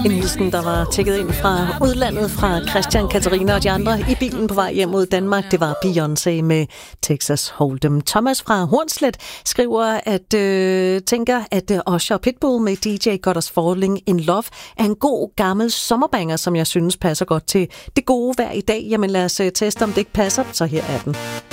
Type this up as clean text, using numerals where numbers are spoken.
En hilsen, der var tækket ind fra udlandet fra Christian, Katarina og de andre i bilen på vej hjem mod Danmark. Det var Beyoncé med Texas Hold'em. Thomas fra Hornslet skriver, at tænker, at Usher Pitbull med DJ Got Us Falling in Love er en god gammel sommerbanger, som jeg synes passer godt til det gode vejr i dag. Jamen lad os teste, om det ikke passer. Så her er den.